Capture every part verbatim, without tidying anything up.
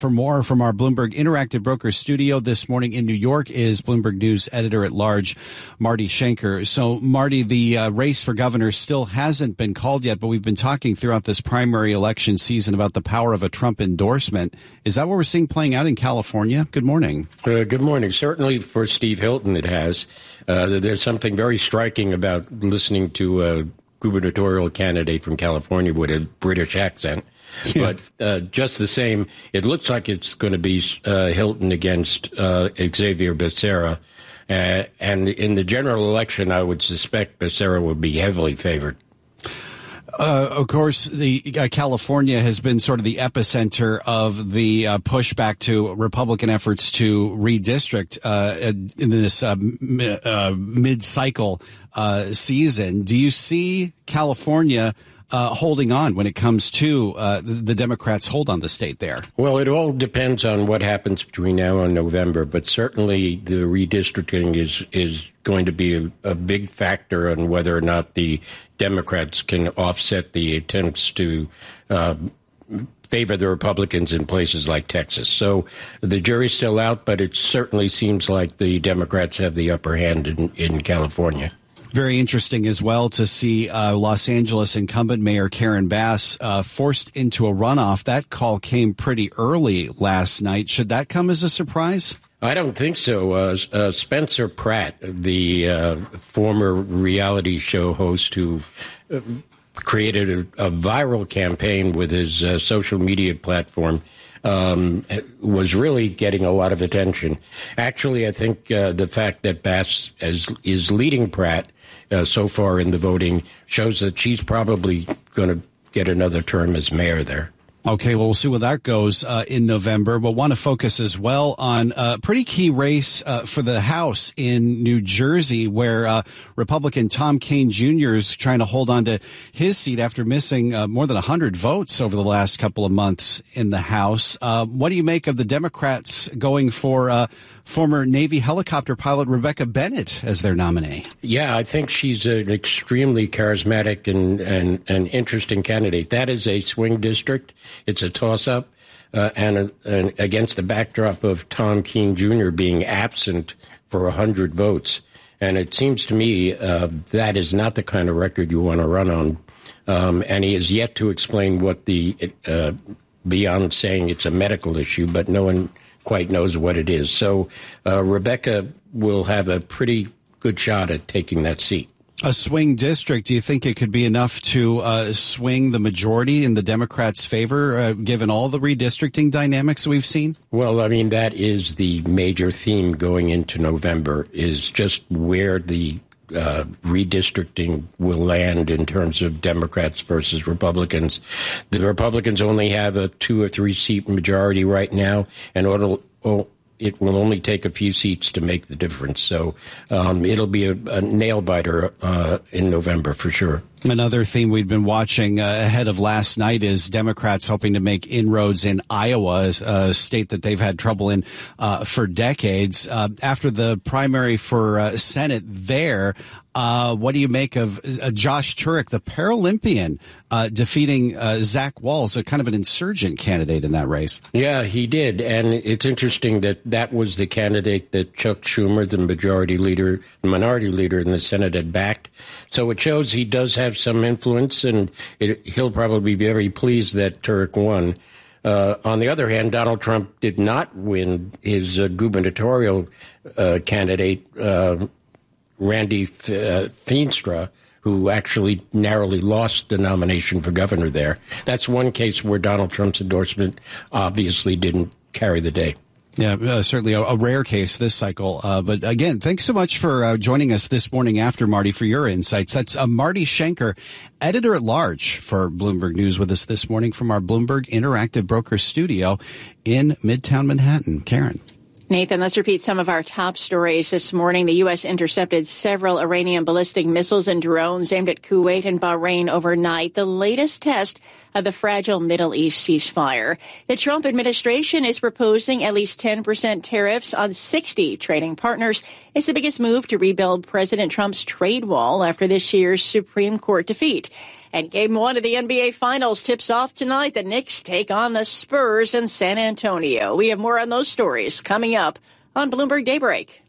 For more from our Bloomberg Interactive Brokers studio this morning in New York is Bloomberg News editor-at-large Marty Schenker. So, Marty, the uh, race for governor still hasn't been called yet, but we've been talking throughout this primary election season about the power of a Trump endorsement. Is that what we're seeing playing out in California? Good morning. Uh, good morning. Certainly for Steve Hilton it has. Uh, there's something very striking about listening to a gubernatorial candidate from California with a British accent. Yeah. But uh, just the same, it looks like it's going to be uh, Hilton against uh, Xavier Becerra. Uh, and in the general election, I would suspect Becerra would be heavily favored. Uh, of course, the uh, California has been sort of the epicenter of the uh, pushback to Republican efforts to redistrict uh, in this uh, m- uh, mid-cycle uh, season. Do you see California Uh, holding on when it comes to uh, the, the Democrats' hold on the state there? Well, it all depends on what happens between now and November, but certainly the redistricting is is going to be a, a big factor on whether or not the Democrats can offset the attempts to uh, favor the Republicans in places like Texas. So the jury's still out, but it certainly seems like the Democrats have the upper hand in, in California. Very interesting as well to see uh, Los Angeles incumbent Mayor Karen Bass uh, forced into a runoff. That call came pretty early last night. Should that come as a surprise? I don't think so. Uh, uh, Spencer Pratt, the uh, former reality show host who uh, created a, a viral campaign with his uh, social media platform, um, was really getting a lot of attention. Actually, I think uh, the fact that Bass is, is leading Pratt Uh, so far in the voting shows that she's probably going to get another term as mayor there. Okay, well, we'll see where that goes uh, in November. But want to focus as well on a pretty key race uh, for the House in New Jersey, where uh, Republican Tom Kean Junior is trying to hold on to his seat after missing uh, more than one hundred votes over the last couple of months in the House. Uh, what do you make of the Democrats going for uh, former Navy helicopter pilot Rebecca Bennett as their nominee? Yeah, I think she's an extremely charismatic and, and, and interesting candidate. That is a swing district. It's a toss-up, uh, and, a, and against the backdrop of Tom Kean Junior being absent for one hundred votes. And it seems to me uh, that is not the kind of record you want to run on. Um, and he has yet to explain what the, uh, beyond saying it's a medical issue, but no one quite knows what it is. So uh, Rebecca will have a pretty good shot at taking that seat. A swing district, do you think it could be enough to uh, swing the majority in the Democrats' favor, uh, given all the redistricting dynamics we've seen? Well, I mean, that is the major theme going into November, is just where the uh, redistricting will land in terms of Democrats versus Republicans. The Republicans only have a two or three seat majority right now, and it'll, oh, it will only take a few seats to make the difference. So um, it'll be a, a nail-biter uh, in November for sure. Another theme we've been watching uh, ahead of last night is Democrats hoping to make inroads in Iowa, a state that they've had trouble in uh, for decades. Uh, after the primary for uh, Senate there, uh, what do you make of uh, Josh Turek, the Paralympian, uh, defeating uh, Zach Walz, a kind of an insurgent candidate in that race? Yeah, he did. And it's interesting that that was the candidate that Chuck Schumer, the majority leader, the minority leader in the Senate, had backed. So it shows he does have some influence, and it, he'll probably be very pleased that Turek won. Uh, on the other hand, Donald Trump did not win his uh, gubernatorial uh, candidate, uh, Randy F- uh, Feenstra, who actually narrowly lost the nomination for governor there. That's one case where Donald Trump's endorsement obviously didn't carry the day. Yeah, uh, certainly a, a rare case this cycle. Uh, but again, thanks so much for uh, joining us this morning after, Marty, for your insights. That's uh, Marty Schenker, editor-at-large for Bloomberg News, with us this morning from our Bloomberg Interactive Brokers studio in Midtown Manhattan. Karen. Nathan, let's repeat some of our top stories this morning. The U S intercepted several Iranian ballistic missiles and drones aimed at Kuwait and Bahrain overnight, the latest test of the fragile Middle East ceasefire. The Trump administration is proposing at least ten percent tariffs on sixty trading partners. It's the biggest move to rebuild President Trump's trade wall after this year's Supreme Court defeat. And game one of the N B A Finals tips off tonight. The Knicks take on the Spurs in San Antonio. We have more on those stories coming up on Bloomberg Daybreak.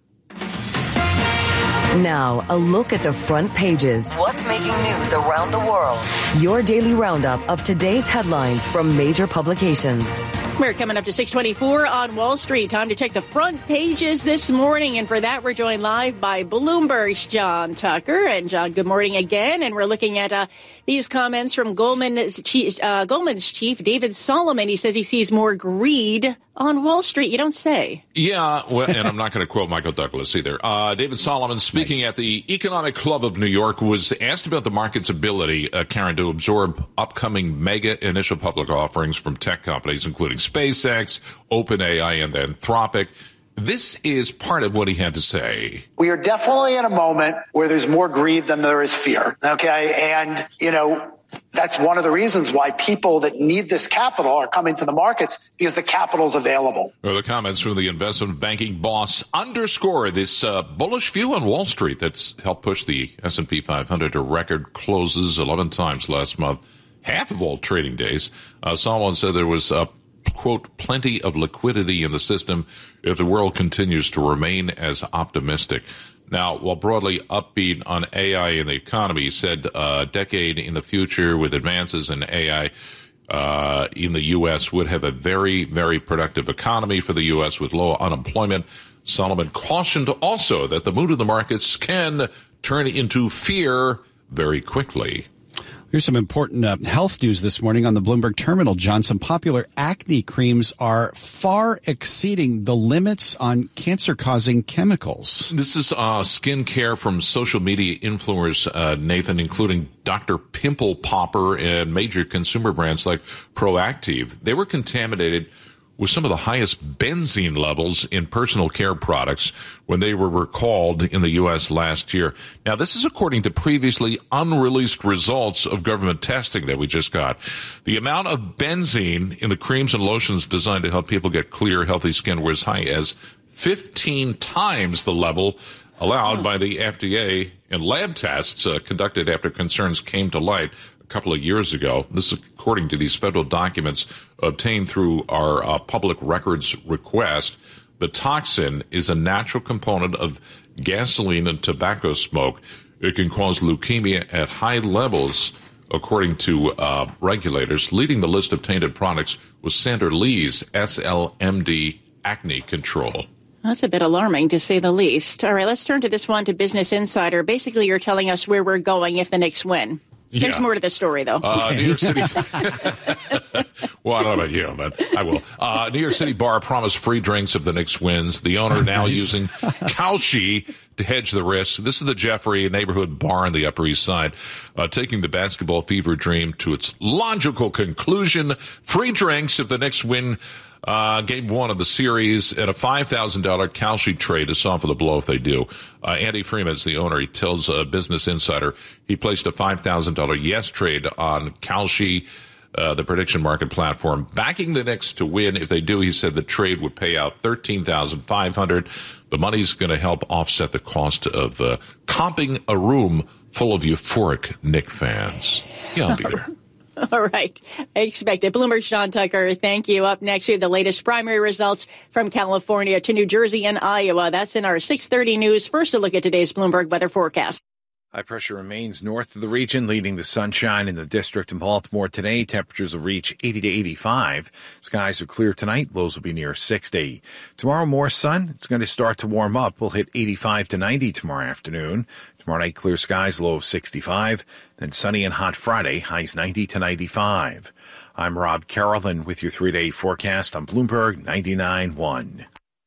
Now, a look at the front pages. What's making news around the world? Your daily roundup of today's headlines from major publications. We're coming up to six twenty-four on Wall Street. Time to check the front pages this morning. And for that, we're joined live by Bloomberg's John Tucker. And John, good morning again. And we're looking at uh, these comments from Goldman's chief, uh, Goldman's chief, David Solomon. He says he sees more greed on Wall Street. You don't say. Yeah, well, and I'm not going to quote Michael Douglas either. Uh, David Solomon, speaking nice. at the Economic Club of New York, was asked about the market's ability, uh, Karen, to absorb upcoming mega initial public offerings from tech companies, including SpaceX, OpenAI, and Anthropic. This is part of what he had to say. We are definitely in a moment where there's more greed than there is fear. Okay. And, you know, that's one of the reasons why people that need this capital are coming to the markets, because the capital's available. Well, the comments from the investment banking boss underscore this uh, bullish view on Wall Street that's helped push the S and P five hundred to record closes eleven times last month, half of all trading days. Uh, Solomon said there was, uh, quote, plenty of liquidity in the system if the world continues to remain as optimistic. Now, while broadly upbeat on A I in the economy, he said a decade in the future with advances in A I uh, in the U S would have a very, very productive economy for the U S with low unemployment. Solomon cautioned also that the mood of the markets can turn into fear very quickly. Here's some important uh, health news this morning on the Bloomberg Terminal, John. Some popular acne creams are far exceeding the limits on cancer-causing chemicals. This is uh, skin care from social media influencers, uh, Nathan, including Doctor Pimple Popper and major consumer brands like Proactive. They were contaminated with some of the highest benzene levels in personal care products when they were recalled in the U S last year. Now, this is according to previously unreleased results of government testing that we just got. The amount of benzene in the creams and lotions designed to help people get clear, healthy skin were as high as fifteen times the level allowed by the F D A in lab tests uh, conducted after concerns came to light a couple of years ago. This is according to these federal documents obtained through our uh, public records request. The toxin is a natural component of gasoline and tobacco smoke. It can cause leukemia at high levels, according to uh, regulators. Leading the list of tainted products was Sandra Lee's S L M D Acne Control. That's a bit alarming, to say the least. All right, let's turn to this one, to Business Insider. Basically, you're telling us where we're going if the Knicks win. There's Yeah. more to the story, though. Uh, New York City. Well, I don't know about you, but I will. Uh, New York City bar promised free drinks if the Knicks wins. The owner now using Kalshi to hedge the risk. This is the Jeffrey, a neighborhood bar on the Upper East Side, uh, taking the basketball fever dream to its logical conclusion. Free drinks if the Knicks win Uh, game one of the series, and a five thousand dollars Kalshi trade to soften the blow if they do. Uh, Andy Freeman's the owner. He tells uh, Business Insider he placed a five thousand dollars yes trade on Kalshi, uh, the prediction market platform, backing the Knicks to win. If they do, he said the trade would pay out thirteen thousand five hundred dollars. The money's going to help offset the cost of uh, comping a room full of euphoric Knick fans. Yeah, I'll be there. All right. I expect it. Bloomberg's John Tucker, thank you. Up next, we have the latest primary results from California to New Jersey and Iowa. That's in our six thirty news. First, a look at today's Bloomberg weather forecast. High pressure remains north of the region, leading to sunshine in the district in Baltimore today. Temperatures will reach eighty to eighty-five. Skies are clear tonight. Lows will be near sixty. Tomorrow, more sun. It's going to start to warm up. We'll hit eighty-five to ninety tomorrow afternoon. Tomorrow night, clear skies, low of sixty-five. Then sunny and hot Friday, highs ninety to ninety-five. I'm Rob Carolyn with your three-day forecast on Bloomberg ninety-nine point one.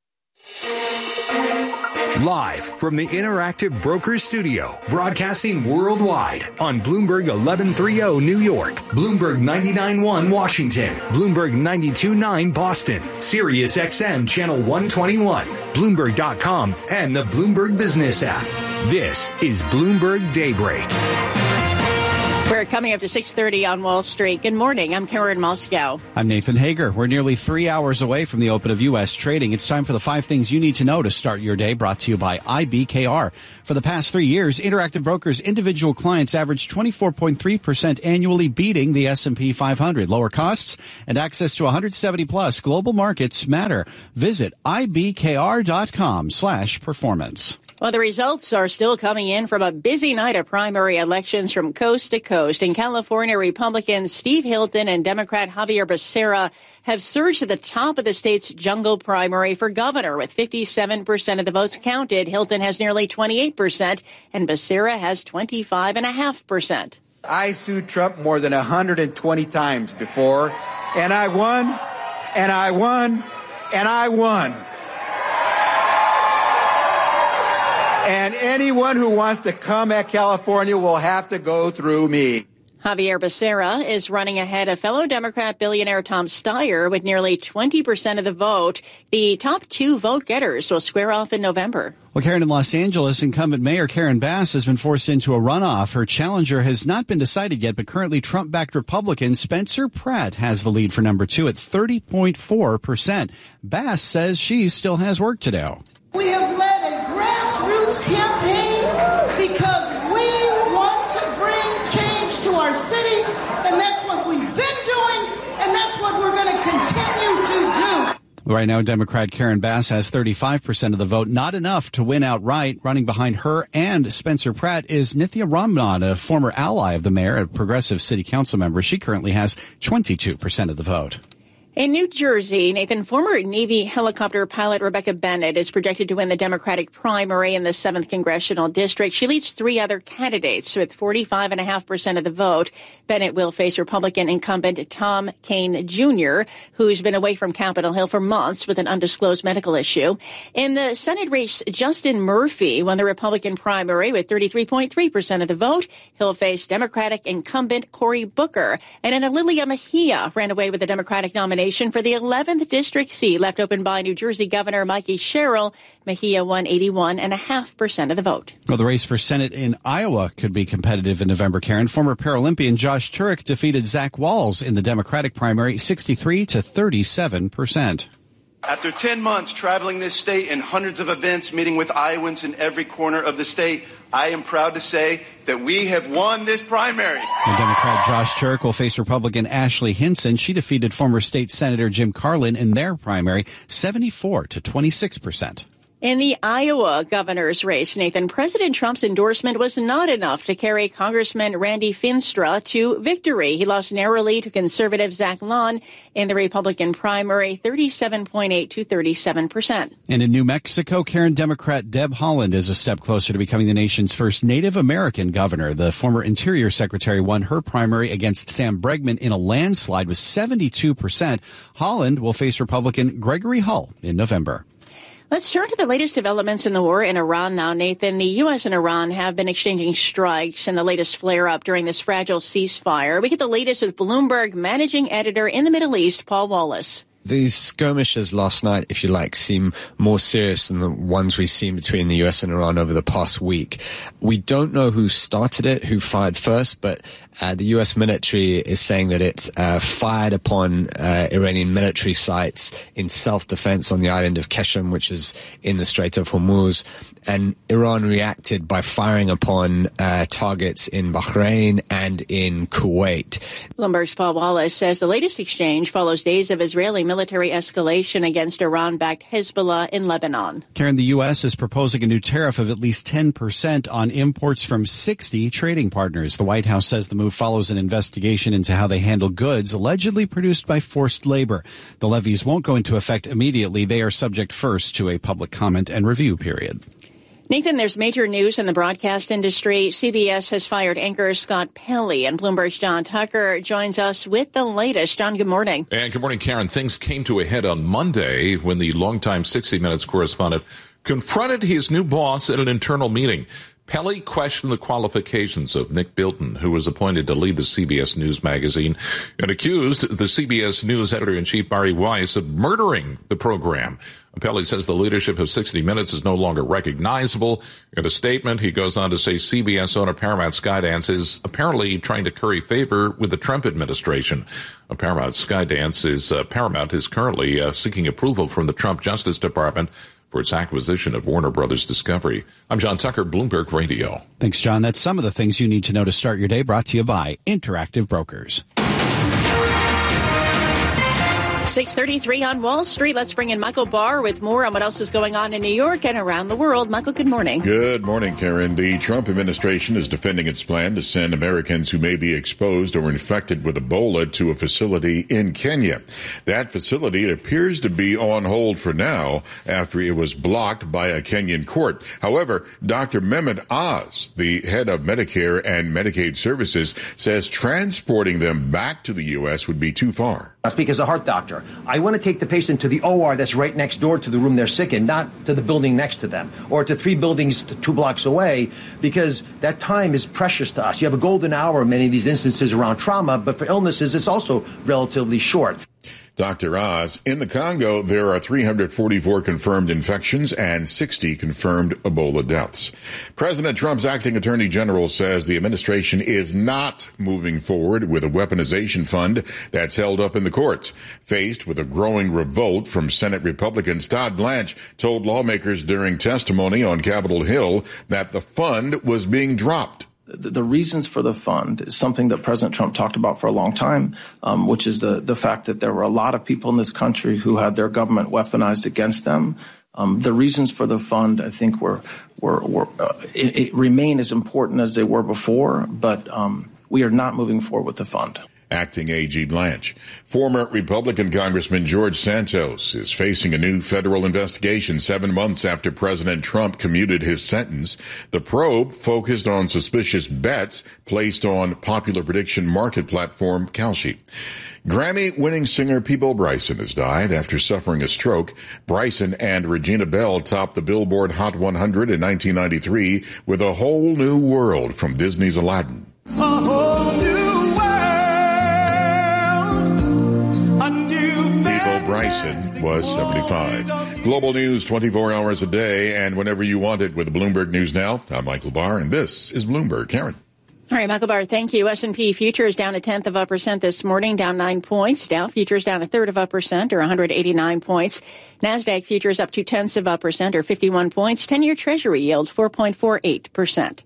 Live from the Interactive Brokers Studio, broadcasting worldwide on Bloomberg eleven thirty New York, Bloomberg ninety-nine point one Washington, Bloomberg ninety-two point nine Boston, Sirius X M Channel one twenty-one, Bloomberg dot com, and the Bloomberg Business app. This is Bloomberg Daybreak. We're coming up to six thirty on Wall Street. Good morning. I'm Karen Moscow. I'm Nathan Hager. We're nearly three hours away from the open of U S trading. It's time for the five things you need to know to start your day, brought to you by I B K R. For the past three years, Interactive Brokers' individual clients averaged twenty-four point three percent annually, beating the S and P five hundred. Lower costs and access to one hundred seventy plus global markets matter. Visit ibkr.com slash performance. Well, the results are still coming in from a busy night of primary elections from coast to coast. In California, Republican Steve Hilton and Democrat Javier Becerra have surged to the top of the state's jungle primary for governor. With fifty-seven percent of the votes counted, Hilton has nearly twenty-eight percent and Becerra has twenty-five point five percent. I sued Trump more than one hundred twenty times before, and I won, and I won, and I won. And anyone who wants to come at California will have to go through me. Javier Becerra is running ahead of fellow Democrat billionaire Tom Steyer with nearly twenty percent of the vote. The top two vote getters will square off in November. Well, Karen, in Los Angeles, incumbent Mayor Karen Bass has been forced into a runoff. Her challenger has not been decided yet, but currently Trump-backed Republican Spencer Pratt has the lead for number two at thirty point four percent. Bass says she still has work to do. We have led a grassroots campaign because we want to bring change to our city, and that's what we've been doing, and that's what we're going to continue to do. Right now, Democrat Karen Bass has thirty-five percent of the vote, not enough to win outright. Running behind her and Spencer Pratt is Nithya Ramnan, a former ally of the mayor, a progressive city council member. She currently has twenty-two percent of the vote. In New Jersey, Nathan, former Navy helicopter pilot Rebecca Bennett is projected to win the Democratic primary in the seventh Congressional District. She leads three other candidates with forty-five point five percent of the vote. Bennett will face Republican incumbent Tom Kean Junior, who's been away from Capitol Hill for months with an undisclosed medical issue. In the Senate race, Justin Murphy won the Republican primary with thirty-three point three percent of the vote. He'll face Democratic incumbent Cory Booker. And Ana Lilia Mejia ran away with the Democratic nomination for the eleventh district seat left open by New Jersey Governor Mikey Sherrill. Mejia won eighty-one point five percent of the vote. Well, the race for Senate in Iowa could be competitive in November, Karen. Former Paralympian Josh Turek defeated Zach Walls in the Democratic primary, sixty-three to thirty-seven percent. After ten months traveling this state in hundreds of events, meeting with Iowans in every corner of the state, I am proud to say that we have won this primary. And Democrat Josh Turek will face Republican Ashley Hinson. She defeated former state Senator Jim Carlin in their primary, seventy-four to twenty-six percent. In the Iowa governor's race, Nathan, President Trump's endorsement was not enough to carry Congressman Randy Finstra to victory. He lost narrowly to conservative Zach Long in the Republican primary, thirty-seven point eight to thirty-seven percent. And in New Mexico, Karen, Democrat Deb Haaland is a step closer to becoming the nation's first Native American governor. The former Interior Secretary won her primary against Sam Bregman in a landslide with seventy-two percent. Haaland will face Republican Gregory Hull in November. Let's turn to the latest developments in the war in Iran now, Nathan. The U S and Iran have been exchanging strikes in the latest flare-up during this fragile ceasefire. We get the latest with Bloomberg managing editor in the Middle East, Paul Wallace. These skirmishes last night, if you like, seem more serious than the ones we've seen between the U S and Iran over the past week. We don't know who started it, who fired first, but uh, the U S military is saying that it uh, fired upon uh, Iranian military sites in self-defense on the island of Qeshm, which is in the Strait of Hormuz. And Iran reacted by firing upon uh, targets in Bahrain and in Kuwait. Bloomberg's Paul Wallace says the latest exchange follows days of Israeli military escalation against Iran-backed Hezbollah in Lebanon. Karen, the U S is proposing a new tariff of at least ten percent on imports from sixty trading partners. The White House says the move follows an investigation into how they handle goods allegedly produced by forced labor. The levies won't go into effect immediately. They are subject first to a public comment and review period. Nathan, there's major news in the broadcast industry. C B S has fired anchor Scott Pelley, and Bloomberg's John Tucker joins us with the latest. John, good morning. And good morning, Karen. Things came to a head on Monday when the longtime sixty minutes correspondent confronted his new boss at an internal meeting. Pelley questioned the qualifications of Nick Bilton, who was appointed to lead the C B S News magazine, and accused the C B S News editor-in-chief Bari Weiss of murdering the program. Pelley says the leadership of sixty minutes is no longer recognizable. In a statement, he goes on to say C B S owner Paramount Skydance is apparently trying to curry favor with the Trump administration. Paramount Skydance is uh, Paramount is currently uh, seeking approval from the Trump Justice Department for its acquisition of Warner Brothers Discovery. I'm John Tucker, Bloomberg Radio. Thanks, John. That's some of the things you need to know to start your day, brought to you by Interactive Brokers. six thirty-three on Wall Street. Let's bring in Michael Barr with more on what else is going on in New York and around the world. Michael, good morning. Good morning, Karen. The Trump administration is defending its plan to send Americans who may be exposed or infected with Ebola to a facility in Kenya. That facility appears to be on hold for now after it was blocked by a Kenyan court. However, Doctor Mehmet Oz, the head of Medicare and Medicaid Services, says transporting them back to the U S would be too far. I speak as a heart doctor. I want to take the patient to the O R that's right next door to the room they're sick in, not to the building next to them or to three buildings to two blocks away, because that time is precious to us. You have a golden hour in many of these instances around trauma, but for illnesses, it's also relatively short. Doctor Oz, in the Congo, there are three hundred forty-four confirmed infections and sixty confirmed Ebola deaths. President Trump's acting attorney general says the administration is not moving forward with a weaponization fund that's held up in the courts. Faced with a growing revolt from Senate Republicans, Todd Blanche told lawmakers during testimony on Capitol Hill that the fund was being dropped. The reasons for the fund is something that President Trump talked about for a long time, um, which is the, the fact that there were a lot of people in this country who had their government weaponized against them. Um, the reasons for the fund, I think, were, were, were uh, it, it remain as important as they were before, but um, we are not moving forward with the fund. Acting A G Blanche. Former Republican Congressman George Santos is facing a new federal investigation seven months after President Trump commuted his sentence. The probe focused on suspicious bets placed on popular prediction market platform Kalshi. Grammy-winning singer Peabo Bryson has died after suffering a stroke. Bryson and Regina Bell topped the Billboard Hot one hundred in nineteen ninety-three with A Whole New World from Disney's Aladdin. A whole new Bryson was seventy-five. Global news twenty-four hours a day and whenever you want it with Bloomberg News Now. I'm Michael Barr, and this is Bloomberg. Karen. All right, Michael Barr, thank you. S and P futures down a tenth of a percent this morning, down nine points. Dow futures down a third of a percent, or one hundred eighty-nine points. NASDAQ futures up two tenths of a percent, or fifty-one points. ten-year Treasury yield four point four eight percent.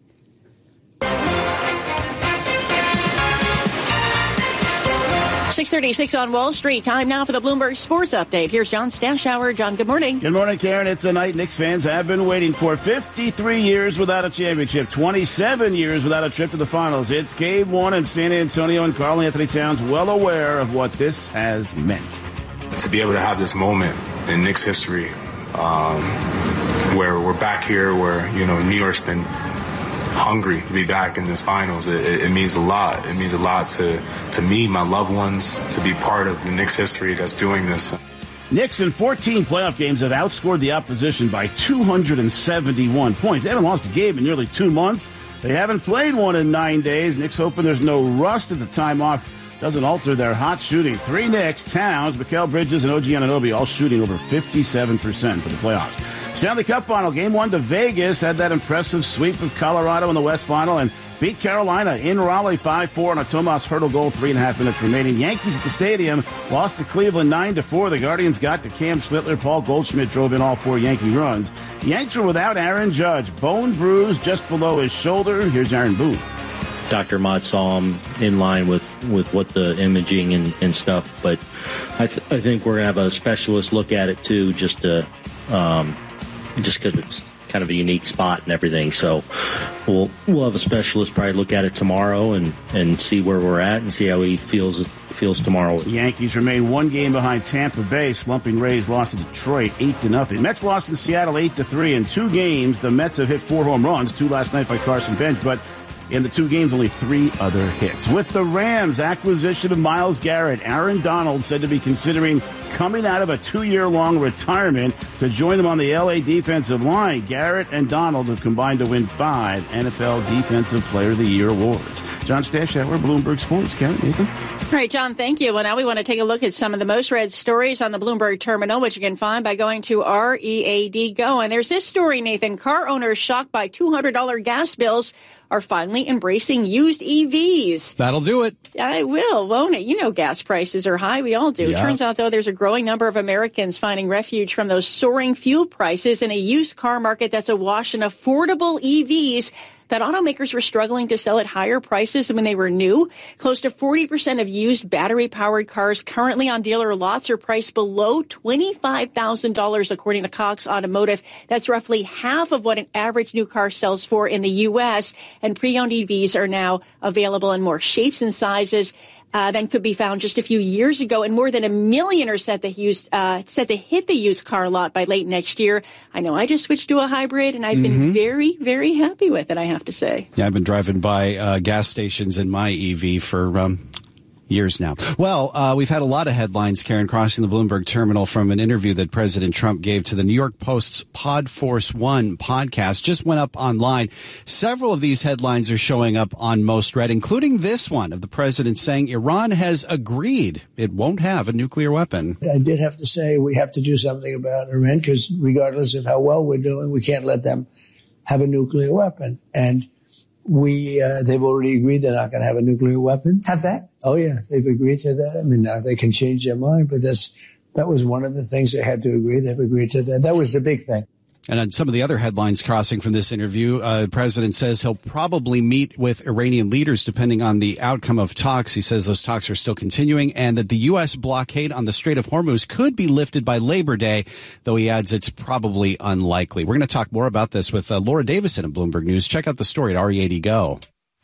six thirty-six on Wall Street. Time now for the Bloomberg Sports Update. Here's John Stashower. John, good morning. Good morning, Karen. It's a night Knicks fans have been waiting for. fifty-three years without a championship. twenty-seven years without a trip to the finals. It's game one in San Antonio, and Karl Anthony Towns well aware of what this has meant. To be able to have this moment in Knicks history, um, where we're back here, where, you know, New York's been hungry to be back in this finals. It, it, it means a lot. It means a lot to, to me, my loved ones, to be part of the Knicks history that's doing this. Knicks in fourteen playoff games have outscored the opposition by two hundred seventy-one points. They haven't lost a game in nearly two months. They haven't played one in nine days. Knicks hoping there's no rust at the time off doesn't alter their hot shooting. Three Knicks, Towns, Mikal Bridges, and O G Anunoby all shooting over fifty-seven percent for the playoffs. Stanley Cup Final, Game one to Vegas, had that impressive sweep of Colorado in the West Final and beat Carolina in Raleigh five four on a Tomas Hertl goal, three and a half minutes remaining. Yankees at the stadium lost to Cleveland nine to four. The Guardians got to Cam Schlittler. Paul Goldschmidt drove in all four Yankee runs. Yanks were without Aaron Judge, bone bruise just below his shoulder. Here's Aaron Boone. Doctor Mott saw him in line with, with what the imaging and, and stuff, but I, th- I think we're going to have a specialist look at it too, just to, um, just because it's kind of a unique spot and everything. So we'll we'll have a specialist probably look at it tomorrow and, and see where we're at and see how he feels feels tomorrow. The Yankees remain one game behind Tampa Bay. Slumping Rays lost to Detroit eight to nothing. Mets lost in Seattle eight to three in two games. The Mets have hit four home runs, two last night by Carson Bench, but In the two games, only three other hits. With the Rams' acquisition of Myles Garrett, Aaron Donald said to be considering coming out of a two-year-long retirement to join them on the L A defensive line. Garrett and Donald have combined to win five N F L Defensive Player of the Year awards. John Stashauer, Bloomberg Sports. Karen, Nathan? All right, John, thank you. Well, now we want to take a look at some of the most read stories on the Bloomberg terminal, which you can find by going to R E A D Go. And there's this story, Nathan. Car owners shocked by two hundred dollars gas bills are finally embracing used E Vs. That'll do it. I will, won't it? You know gas prices are high. We all do. Yeah. Turns out, though, there's a growing number of Americans finding refuge from those soaring fuel prices in a used car market that's awash in affordable E Vs that automakers were struggling to sell at higher prices than when they were new. Close to forty percent of used battery-powered cars currently on dealer lots are priced below twenty-five thousand dollars, according to Cox Automotive. That's roughly half of what an average new car sells for in the U S, and pre-owned E Vs are now available in more shapes and sizes Uh, than could be found just a few years ago, and more than a million are set to use uh, set to hit the used car lot by late next year. I know I just switched to a hybrid, and I've Mm-hmm. been very, very happy with it, I have to say. Yeah, I've been driving by uh, gas stations in my E V for um, years now. Well, uh, we've had a lot of headlines, Karen, crossing the Bloomberg terminal from an interview that President Trump gave to the New York Post's Pod Force One podcast. Just went up online. Several of these headlines are showing up on Most Read, including this one of the president saying Iran has agreed it won't have a nuclear weapon. I did have to say we have to do something about Iran because regardless of how well we're doing, we can't let them have a nuclear weapon. And We, uh, they've already agreed they're not going to have a nuclear weapon. Have they? Oh, yeah. They've agreed to that. I mean, now they can change their mind, but that's, that was one of the things they had to agree. They've agreed to that. That was the big thing. And on some of the other headlines crossing from this interview, uh, the president says he'll probably meet with Iranian leaders depending on the outcome of talks. He says those talks are still continuing and that the U S blockade on the Strait of Hormuz could be lifted by Labor Day, though he adds it's probably unlikely. We're going to talk more about this with uh, Laura Davison of Bloomberg News. Check out the story at R E A D Go.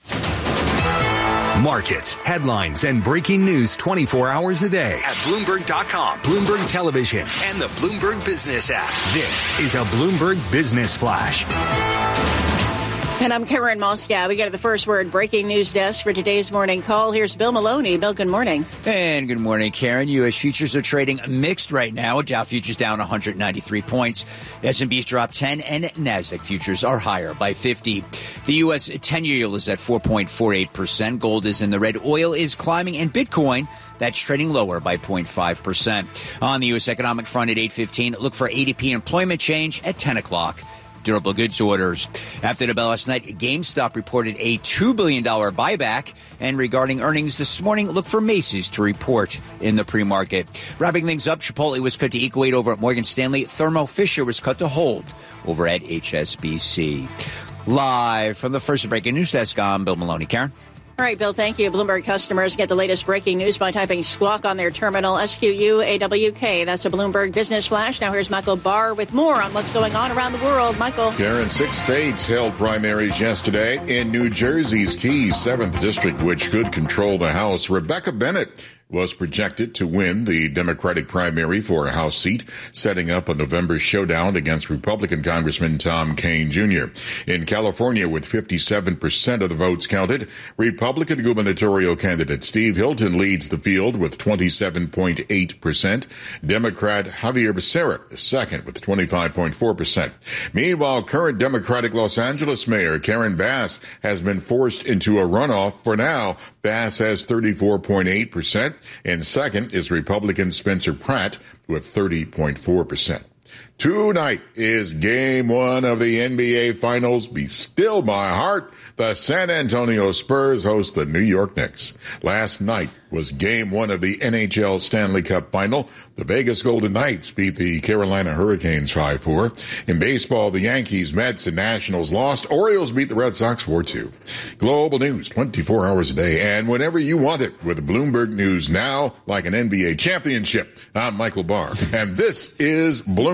Markets, headlines, and breaking news twenty-four hours a day at Bloomberg dot com, Bloomberg Television, and the Bloomberg Business app. This is a Bloomberg Business Flash. And I'm Karen Moscow. We go to the first word breaking news desk for today's morning call. Here's Bill Maloney. Bill, good morning. And good morning, Karen. U S futures are trading mixed right now. Dow futures down one hundred ninety-three points. S and P's dropped ten, and NASDAQ futures are higher by fifty. The U S ten-year yield is at four point four eight percent. Gold is in the red. Oil is climbing, and Bitcoin, that's trading lower by zero point five percent. On the U S economic front at eight fifteen, look for A D P employment change at ten o'clock. Durable goods orders. After the bell last night, GameStop reported a two billion dollars buyback. And regarding earnings this morning, look for Macy's to report in the pre-market. Wrapping things up, Chipotle was cut to equal weight over at Morgan Stanley. Thermo Fisher was cut to hold over at H S B C. Live from the first breaking news desk, I'm Bill Maloney. Karen? All right, Bill, thank you. Bloomberg customers get the latest breaking news by typing squawk on their terminal, S Q U A W K. That's a Bloomberg Business Flash. Now here's Michael Barr with more on what's going on around the world. Michael. Karen, six states held primaries yesterday. In New Jersey's key seventh District, which could control the House, Rebecca Bennett was projected to win the Democratic primary for a House seat, setting up a November showdown against Republican Congressman Tom Kean Junior In California, with fifty-seven percent of the votes counted, Republican gubernatorial candidate Steve Hilton leads the field with twenty-seven point eight percent. Democrat Javier Becerra is second with twenty-five point four percent. Meanwhile, current Democratic Los Angeles Mayor Karen Bass has been forced into a runoff. For now, Bass has thirty-four point eight percent. And second is Republican Spencer Pratt with thirty point four percent. Tonight is game one of the N B A Finals. Be still my heart. The San Antonio Spurs host the New York Knicks. Last night was game one of the N H L Stanley Cup Final. The Vegas Golden Knights beat the Carolina Hurricanes five four. In baseball, the Yankees, Mets, and Nationals lost. Orioles beat the Red Sox four two. Global news twenty-four hours a day and whenever you want it with Bloomberg News Now, like an N B A championship. I'm Michael Barr, and this is Bloomberg.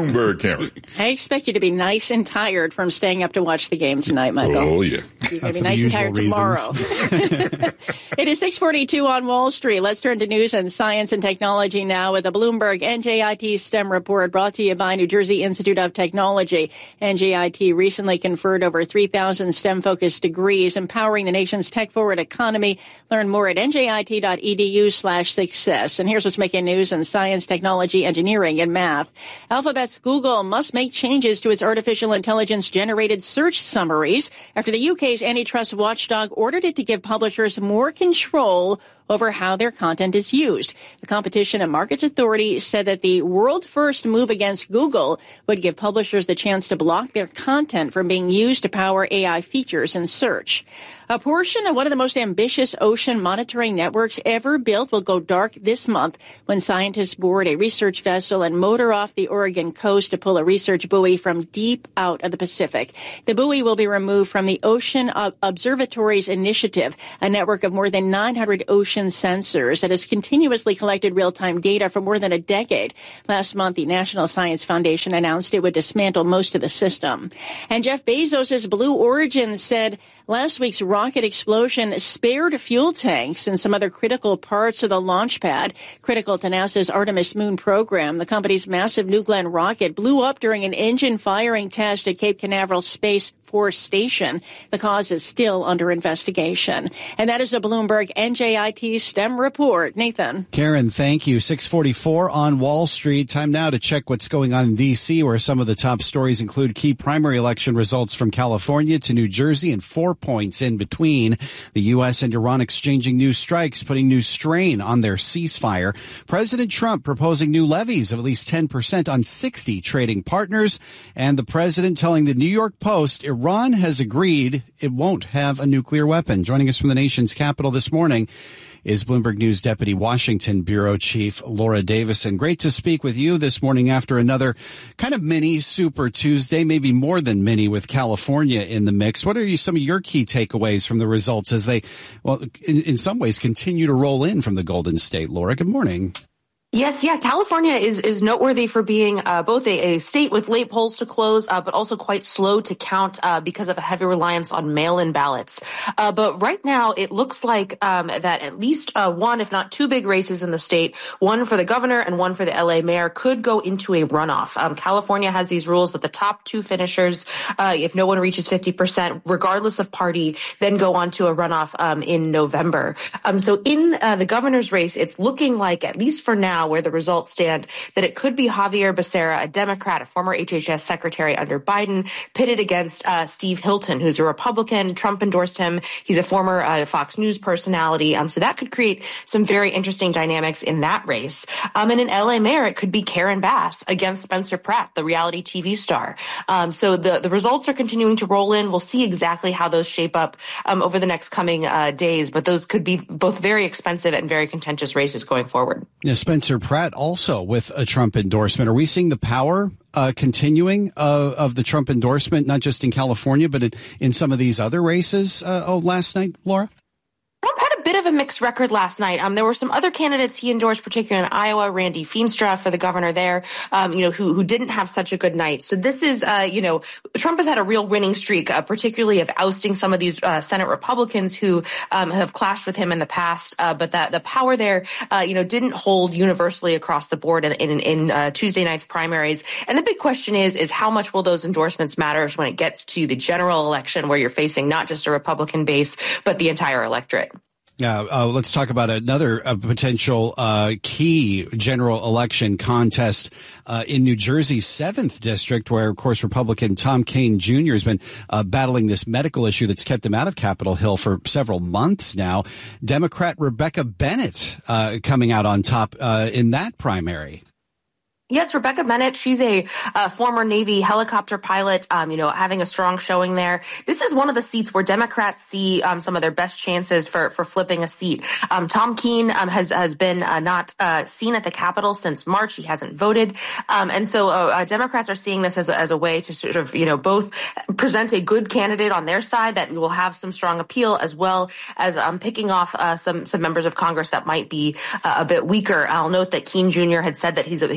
Bloomberg, Karen. I expect you to be nice and tired from staying up to watch the game tonight, Michael. Oh, yeah. You're going to be nice and tired reasons. tomorrow. It is six forty-two on Wall Street. Let's turn to news and science and technology now with a Bloomberg N J I T STEM report brought to you by New Jersey Institute of Technology. N J I T recently conferred over three thousand STEM-focused degrees, empowering the nation's tech-forward economy. Learn more at N J I T dot E D U slash success. And here's what's making news in science, technology, engineering, and math. Alphabet's Google must make changes to its artificial intelligence-generated search summaries after the U K's antitrust watchdog ordered it to give publishers more control over how their content is used. The Competition and Markets Authority said that the world-first move against Google would give publishers the chance to block their content from being used to power A I features in search. A portion of one of the most ambitious ocean monitoring networks ever built will go dark this month when scientists board a research vessel and motor off the Oregon coast to pull a research buoy from deep out of the Pacific. The buoy will be removed from the Ocean Observatories Initiative, a network of more than nine hundred ocean sensors that has continuously collected real-time data for more than a decade. Last month, the National Science Foundation announced it would dismantle most of the system. And Jeff Bezos' Blue Origin said last week's rocket explosion spared fuel tanks and some other critical parts of the launch pad. Critical to NASA's Artemis moon program, the company's massive New Glenn rocket blew up during an engine firing test at Cape Canaveral Space Force Station. The cause is still under investigation. And that is a Bloomberg N J I T STEM report. Nathan. Karen, thank you. six forty-four on Wall Street. Time now to check what's going on in D C, where some of the top stories include key primary election results from California to New Jersey and four points in between. The U S and Iran exchanging new strikes, putting new strain on their ceasefire. President Trump proposing new levies of at least ten percent on sixty trading partners. And the president telling the New York Post Iran has agreed it won't have a nuclear weapon. Joining us from the nation's capital this morning is Bloomberg News Deputy Washington Bureau Chief Laura Davison. Great to speak with you this morning after another kind of mini Super Tuesday, maybe more than mini, with California in the mix. What are you, some of your key takeaways from the results as they, well, in, in some ways continue to roll in from the Golden State? Laura, good morning. Yes, yeah. California is, is noteworthy for being uh, both a, a state with late polls to close, uh, but also quite slow to count uh, because of a heavy reliance on mail-in ballots. Uh, but right now, it looks like um, that at least uh, one, if not two big races in the state, one for the governor and one for the L A mayor, could go into a runoff. Um, California has these rules that the top two finishers, uh, if no one reaches fifty percent, regardless of party, then go on to a runoff um, in November. Um, so in uh, the governor's race, it's looking like, at least for now, where the results stand, that it could be Javier Becerra, a Democrat, a former H H S secretary under Biden, pitted against uh, Steve Hilton, who's a Republican. Trump endorsed him. He's a former uh, Fox News personality. Um, so that could create some very interesting dynamics in that race. Um, and in L A mayor, it could be Karen Bass against Spencer Pratt, the reality T V star. Um, so the, the results are continuing to roll in. We'll see exactly how those shape up um, over the next coming uh, days, but those could be both very expensive and very contentious races going forward. Yeah, Spencer Pratt also with a Trump endorsement. Are we seeing the power uh, continuing uh, of the Trump endorsement, not just in California, but in, in some of these other races uh, oh, last night, Laura? Trump had a bit of a mixed record last night. Um, there were some other candidates he endorsed, particularly in Iowa, Randy Feenstra for the governor there, um, you know, who who didn't have such a good night. So this is, uh, you know, Trump has had a real winning streak, uh, particularly of ousting some of these uh, Senate Republicans who um, have clashed with him in the past. Uh, but that the power there, uh, you know, didn't hold universally across the board in, in, in uh, Tuesday night's primaries. And the big question is, is how much will those endorsements matter when it gets to the general election, where you're facing not just a Republican base, but the entire electorate? Yeah, uh, let's talk about another uh, potential uh, key general election contest uh, in New Jersey's seventh district, where, of course, Republican Tom Kean Junior has been uh, battling this medical issue that's kept him out of Capitol Hill for several months now. Democrat Rebecca Bennett uh, coming out on top uh, in that primary. Yes, Rebecca Bennett. She's a uh, former Navy helicopter pilot, um, you know, having a strong showing there. This is one of the seats where Democrats see um, some of their best chances for, for flipping a seat. Um, Tom Kean um, has, has been uh, not uh, seen at the Capitol since March. He hasn't voted. Um, and so uh, uh, Democrats are seeing this as a, as a way to sort of, you know, both present a good candidate on their side that will have some strong appeal, as well as um, picking off uh, some, some members of Congress that might be uh, a bit weaker. I'll note that Kean Junior had said that he's, he's returned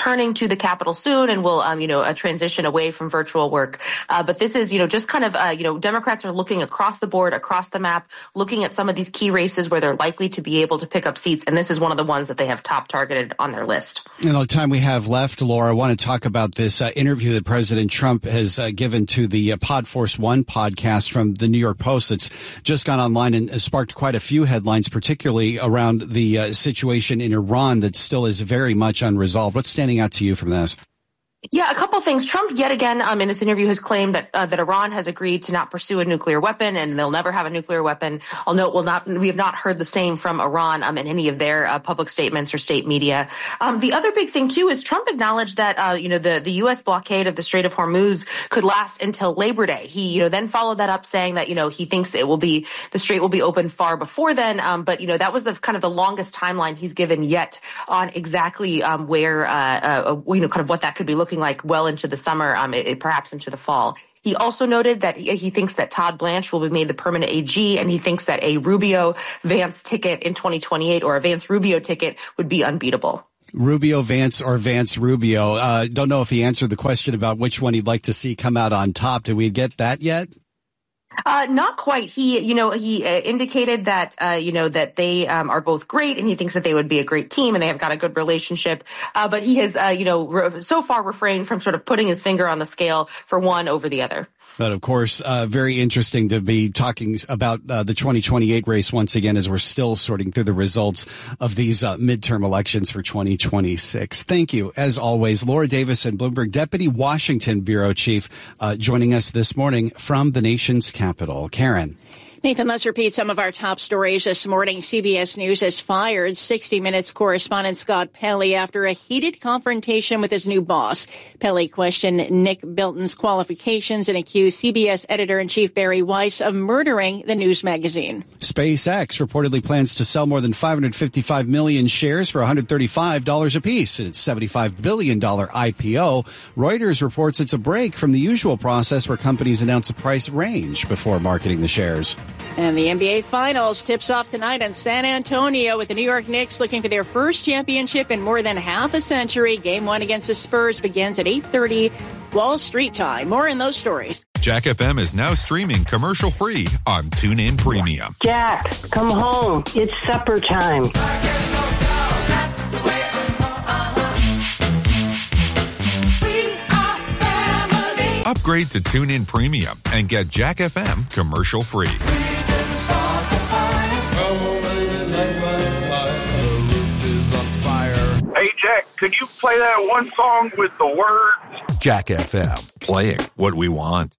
returning to the Capitol soon and will, um, you know, a transition away from virtual work. Uh, but this is, you know, just kind of, uh, you know, Democrats are looking across the board, across the map, looking at some of these key races where they're likely to be able to pick up seats. And this is one of the ones that they have top targeted on their list. In the time we have left, Laura, I want to talk about this uh, interview that President Trump has uh, given to the uh, Podforce One podcast from the New York Post that's just gone online and has sparked quite a few headlines, particularly around the uh, situation in Iran that still is very much unresolved. What's standing out to you from this? Yeah, a couple things. Trump, yet again, um, in this interview, has claimed that uh, that Iran has agreed to not pursue a nuclear weapon, and they'll never have a nuclear weapon. I'll note, we'll not, we have not heard the same from Iran um, in any of their uh, public statements or state media. Um, the other big thing, too, is Trump acknowledged that uh, you know the the U S blockade of the Strait of Hormuz could last until Labor Day. He, you know, then followed that up saying that you know he thinks it will be the strait will be open far before then. Um, but you know that was the kind of the longest timeline he's given yet on exactly um, where uh, uh, you know kind of what that could be looking like well into the summer, um, it, it, perhaps into the fall. He also noted that he, he thinks that Todd Blanche will be made the permanent A G, and he thinks that a Rubio-Vance ticket in twenty twenty-eight or a Vance-Rubio ticket would be unbeatable. Rubio Vance or Vance Rubio. Uh, don't know if he answered the question about which one he'd like to see come out on top. Did we get that yet? Uh, not quite. He, you know, he uh, indicated that, uh, you know, that they um, are both great, and he thinks that they would be a great team, and they have got a good relationship. Uh, but he has, uh, you know, re- so far refrained from sort of putting his finger on the scale for one over the other. But of course, uh, very interesting to be talking about uh, the twenty twenty-eight race once again, as we're still sorting through the results of these uh, midterm elections for twenty twenty-six. Thank you, as always, Laura Davison, Bloomberg Deputy Washington Bureau Chief, uh, joining us this morning from the nation's capital. Karen. Nathan, let's repeat some of our top stories this morning. C B S News has fired sixty minutes correspondent Scott Pelley after a heated confrontation with his new boss. Pelley questioned Nick Bilton's qualifications and accused C B S editor-in-chief Barry Weiss of murdering the news magazine. SpaceX reportedly plans to sell more than five hundred fifty-five million shares for one hundred thirty-five dollars apiece in its seventy-five billion dollars I P O. Reuters reports it's a break from the usual process where companies announce a price range before marketing the shares. And the N B A Finals tips off tonight in San Antonio with the New York Knicks looking for their first championship in more than half a century. Game one against the Spurs begins at eight thirty Wall Street time. More in those stories. Jack F M is now streaming commercial-free on TuneIn Premium. Jack, come home. It's supper time. Upgrade to TuneIn Premium and get Jack F M commercial-free. Hey, Jack, could you play that one song with the words? Jack F M, playing what we want.